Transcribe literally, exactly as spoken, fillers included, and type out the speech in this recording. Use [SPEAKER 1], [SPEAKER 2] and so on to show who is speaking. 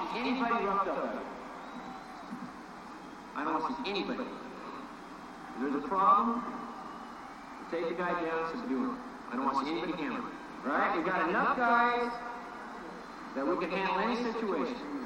[SPEAKER 1] want to see anybody roughed up at it. I don't want to see anybody. If there's a problem, take the guy down and subdue him. I don't want to see anybody hammered. Right? We've got enough guys that we can handle any situation.